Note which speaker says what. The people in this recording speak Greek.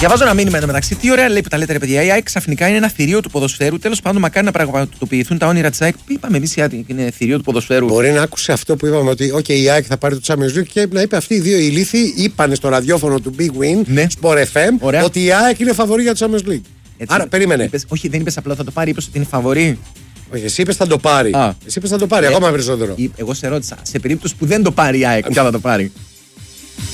Speaker 1: Διαβάζω ένα μήνυμα εντωμεταξύ. Τι ωραία λέει που τα λέτε, ρε παιδιά. Η ΑΕΚ ξαφνικά είναι ένα θηρίο του ποδοσφαίρου. Τέλος πάντων, μακάρι να πραγματοποιηθούν τα όνειρα της ΑΕΚ. Είπαμε εμείς η ΑΕΚ είναι θηρίο του ποδοσφαίρου.
Speaker 2: Μπορεί να άκουσε αυτό που είπαμε ότι η ΑΕΚ θα πάρει το Champions League και να είπε αυτοί οι δύο ηλίθιοι είπανε στο ραδιόφωνο του Big Win,
Speaker 1: ναι.
Speaker 2: Sport FM,
Speaker 1: ωραία.
Speaker 2: ότι η ΑΕΚ είναι φαβορή για το Champions League.
Speaker 1: Έτσι,
Speaker 2: άρα περίμενε.
Speaker 1: Όχι, δεν είπες απλά θα το πάρει, είπες ότι είναι φαβορή.
Speaker 2: Όχι, εσύ είπες θα το πάρει. Εσύ είπες θα το πάρει, ακόμα περισσότερο.
Speaker 1: Εγώ σε ρώτησα, σε περίπτωση που δεν το πάρει η ΑΕΚ, ποια θα το πάρει.